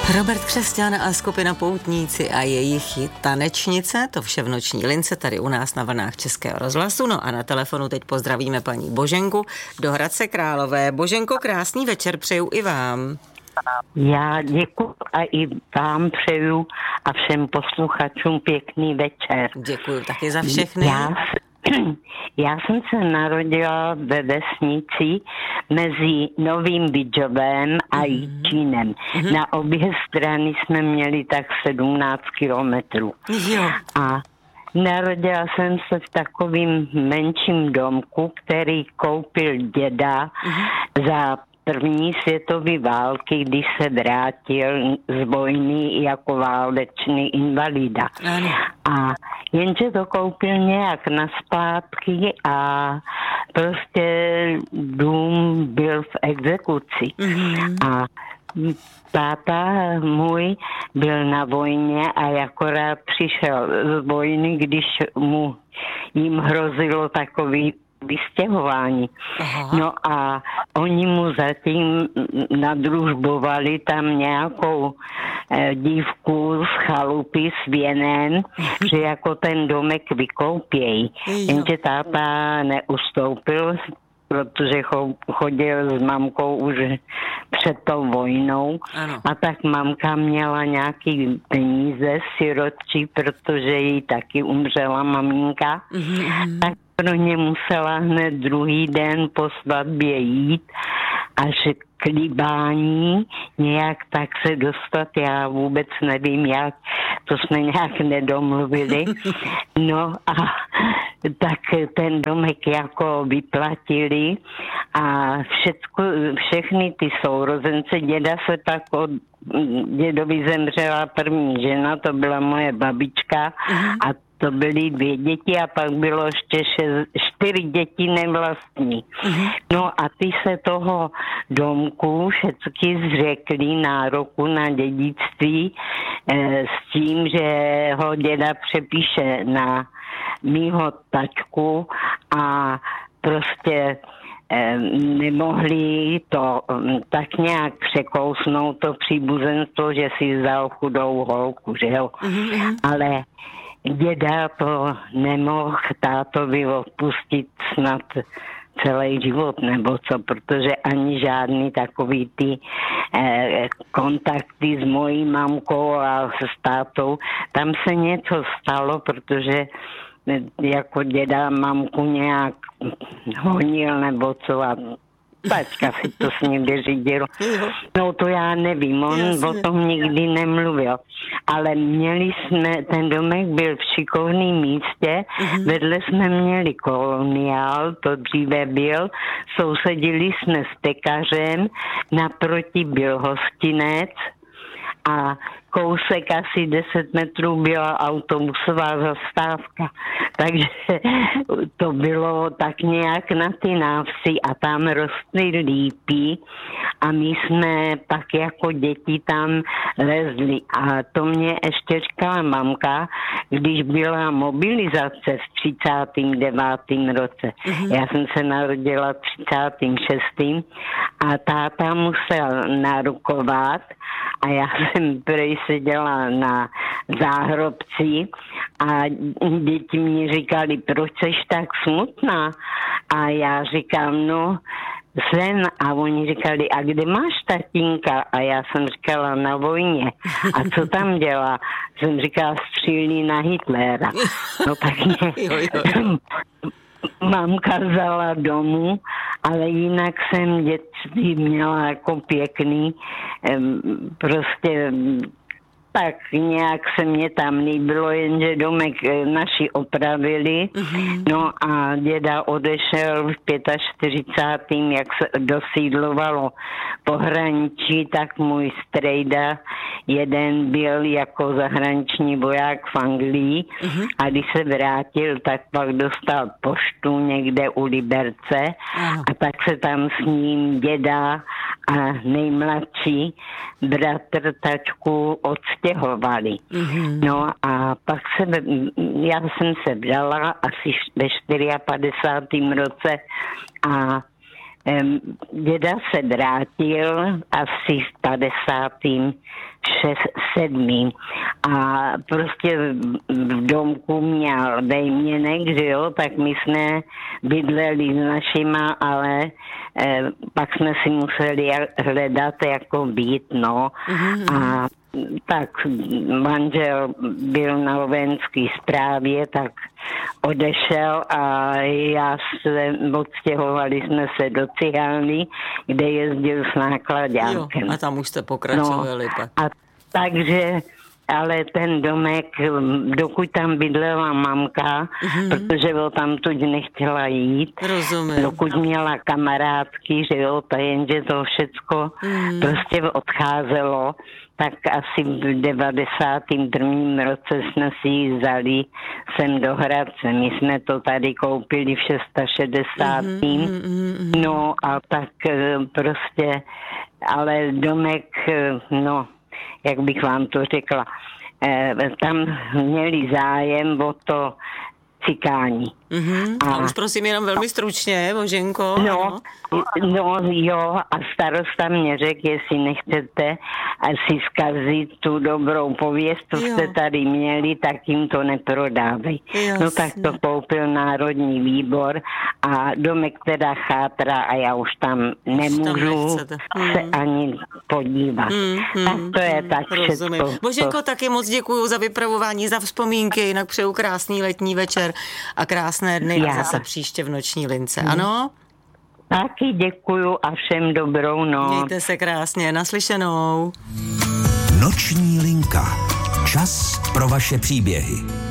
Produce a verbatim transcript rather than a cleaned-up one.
Robert Křesťan a skupina Poutníci a jejich tanečnice, to vše v noční lince tady u nás na vlnách Českého rozhlasu. No a na telefonu teď pozdravíme paní Boženku do Hradce Králové. Boženko, krásný večer přeju i vám. Já děkuji a i vám přeju a všem posluchačům pěkný večer. Děkuji taky za všechny. Já, já jsem se narodila ve vesnici mezi Novým Bydžovem a mm. Jičínem. Mm. Na obě strany jsme měli tak sedmnáct kilometrů. Jo. A narodila jsem se v takovým menším domku, který koupil děda mm. za první světové války, když se vrátil z vojny jako válečný invalida. Ano. A jenže to koupil nějak na splátky a prostě dům byl v exekuci. Mm-hmm. A táta můj byl na vojně a akorát přišel z vojny, když mu jim hrozilo takový vystěhování. Aha. No a oni mu zatím nadružbovali tam nějakou eh, dívku z chalupy s věnem, že jako ten domek vykoupějí. Jenže táta neustoupil, protože chodil s mamkou už před tou vojnou. Ano. A tak mamka měla nějaký peníze sirotčí, protože jí taky umřela maminka. Mm-hmm. Tak pro ně musela hned druhý den po svatbě jít až k líbání, nějak tak se dostat, já vůbec nevím jak, to jsme nějak nedomluvili. No a tak ten domek jako vyplatili a všecko, všechny ty sourozence, děda se tak od dědovi zemřela první žena, to byla moje babička a to byly dvě děti a pak bylo ještě šest, čtyři děti nevlastní. Mm-hmm. No a ty se toho domku všechny zřekli nároku na dědictví eh, s tím, že ho děda přepíše na mýho tačku a prostě eh, nemohli to um, tak nějak překousnout to příbuzenstvo, že si vzal chudou holku, že jo. Mm-hmm. Ale děda to nemohl tátovi odpustit snad celý život nebo co, protože ani žádný takový ty eh, kontakty s mojí mamkou a s tátou, tam se něco stalo, protože jako děda mamku nějak honil nebo co a tačka si to s ním vyřídil. No to já nevím, on Jasně. o tom nikdy nemluvil. Ale měli jsme, ten domek byl v šikovném místě, mm-hmm. vedle jsme měli koloniál, to dříve byl, sousedili jsme s pekařem, naproti byl hostinec a kousek asi deset metrů byla autobusová zastávka. Takže to bylo tak nějak na ty návsi a tam rostly lípy a my jsme pak jako děti tam lezli. A to mě ještě říkala mamka, když byla mobilizace v třicátém devátém roce. Mm-hmm. Já jsem se narodila v třicátém šestém a táta musel narukovat a já jsem prej seděla na záhrobci a děti mi říkali, proč seš tak smutná? A já říkám, no jsem. A oni říkali, a kde máš tatínka? A já jsem říkala, na vojně. A co tam dělá? Jsem říkala, střílí na Hitlera. No tak mě mamka vzala domů, ale jinak jsem dětství měla jako pěkný, prostě tak nějak se mě tam líbilo, jenže domek naši opravili, mm-hmm. no a děda odešel v čtyřicátém pátém jak se dosídlovalo pohraničí, tak můj strejda jeden byl jako zahraniční voják v Anglii mm-hmm. a když se vrátil, tak pak dostal poštu někde u Liberce mm. a tak se tam s ním děda a nejmladší bratr tačku odstěhovali. Mm-hmm. No a pak se, já jsem se vdala asi ve padesátém čtvrtém roce a Děda se vrátil asi v padesátém sedmém a prostě v domku měl vejměnek, že jo, tak my jsme bydleli s našima, ale eh, pak jsme si museli hledat jako byt, no. Mm-hmm. A tak manžel byl na vojenské správě, tak odešel a já se odstěhovali jsme se do Cihálny, kde jezdil s náklaďákem. Jo, a tam už jste pokračovali. No, a takže ale ten domek, dokud tam bydlela mamka, mm-hmm. protože ho tam tuď nechtěla jít, rozumím. Dokud měla kamarádky, že jo, to jenže to všecko mm. prostě odcházelo, tak asi v devadesátém prvním roce jsme si ji vzali sem do Hradce. My jsme to tady koupili v šedesátém šestém Mm-hmm. No a tak prostě, ale domek, no, jak bych vám to řekla, eh, tam měli zájem o to Cikáni. Mm-hmm. A, a už prosím jenom velmi stručně, Boženko. No, no jo, a starosta mě řekl, jestli nechcete si zkazit tu dobrou pověst, co jste tady měli, tak jim to neprodávej. Jasně. No tak to koupil Národní výbor a domek teda chátra a já už tam nemůžu tam se hmm. ani podívat. Hmm, hmm, tak to je tak všechno. Boženko, taky moc děkuju za vypravování, za vzpomínky, jinak přeju krásný letní večer a krásné dny já. A zase příště v Noční lince, hmm. ano? Taky děkuju a všem dobrou noc. Mějte se krásně, naslyšenou. Noční linka. Čas pro vaše příběhy.